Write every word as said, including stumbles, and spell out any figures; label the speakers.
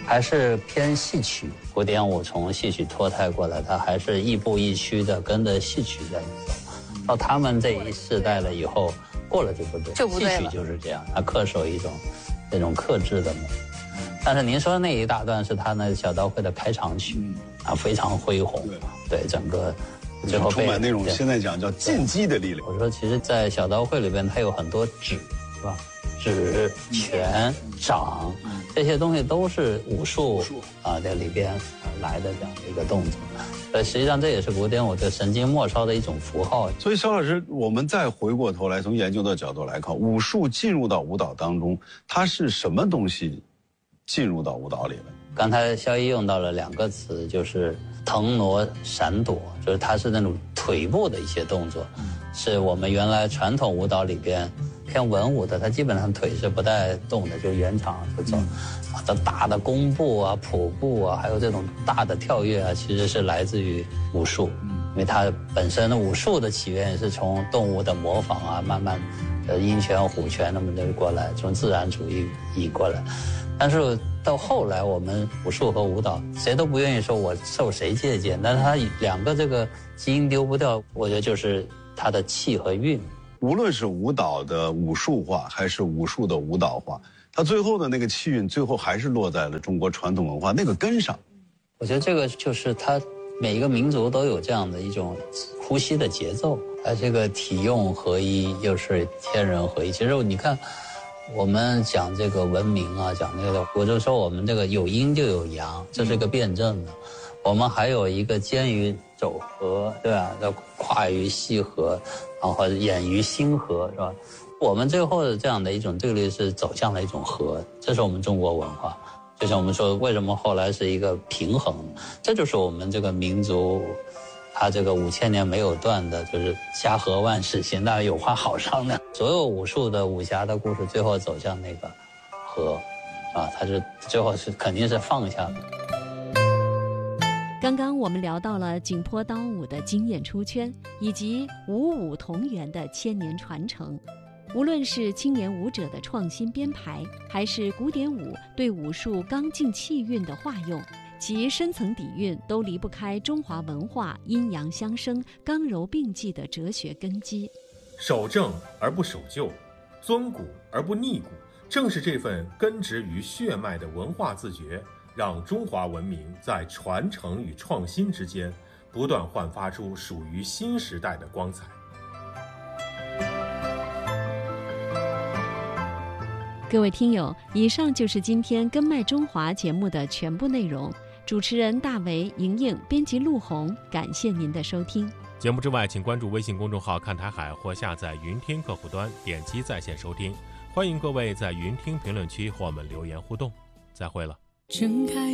Speaker 1: 还是偏戏曲。古典舞从戏曲脱胎过来，它还是亦步亦趋的跟着戏曲在走。到他们这一世代了以后，过了就不对，
Speaker 2: 就不对了。
Speaker 1: 戏曲就是这样，它恪守一种这种克制的美。但是您说的那一大段是他那小刀会的开场曲，啊，非常恢宏，对整个最后
Speaker 3: 充满那种现在讲叫进击的力量。
Speaker 1: 我说，其实，在小刀会里边，它有很多指，是吧？指、拳、掌，这些东西都是武术啊在里边来的这样的一个动作。呃，实际上这也是古典舞的神经末梢的一种符号。
Speaker 3: 所以肖老师，我们再回过头来，从研究的角度来看，武术进入到舞蹈当中，它是什么东西进入到舞蹈里了？
Speaker 1: 刚才肖一用到了两个词，就是腾挪闪躲，就是它是那种腿部的一些动作，是我们原来传统舞蹈里边偏文舞的，它基本上腿是不带动的，就原场就走。啊，这大的弓步啊、普步啊，还有这种大的跳跃啊，其实是来自于武术，因为它本身的武术的起源也是从动物的模仿啊，慢慢的鹰拳、虎拳那么的过来，从自然主义移过来。但是到后来，我们武术和舞蹈谁都不愿意说我受谁借鉴，但是它两个这个基因丢不掉，我觉得就是它的气和韵。
Speaker 3: 无论是舞蹈的武术化，还是武术的舞蹈化，它最后的那个气韵，最后还是落在了中国传统文化那个根上。
Speaker 1: 我觉得这个就是它每一个民族都有这样的一种呼吸的节奏，它这个体用合一，又是天人合一。其实你看，我们讲这个文明啊，讲那个，我就说我们这个有阴就有阳，这是个辩证的。我们还有一个兼于走合，对吧？要跨于细合，然后演于心合，是吧？我们最后的这样的一种对立是走向了一种和，这是我们中国文化。就像我们说，为什么后来是一个平衡？这就是我们这个民族，它这个五千年没有断的，就是家和万事兴，大家有话好商量。所有武术的武侠的故事，最后走向那个和，啊，它是最后是肯定是放下的。
Speaker 4: 刚刚我们聊到了景颇刀舞的惊艳出圈，以及武武同源的千年传承。无论是青年舞者的创新编排，还是古典舞对武术刚劲气韵的化用，其深层底蕴都离不开中华文化阴阳相生、刚柔并济的哲学根基。
Speaker 5: 守正而不守旧，尊古而不逆古，正是这份根植于血脉的文化自觉，让中华文明在传承与创新之间不断焕发出属于新时代的光彩。
Speaker 4: 各位听友，以上就是今天根脉中华节目的全部内容。主持人大为、莹莹，编辑陆红，感谢您的收听。
Speaker 6: 节目之外，请关注微信公众号看台海或下载云听客户端，点击在线收听。欢迎各位在云听评论区和我们留言互动。再会了。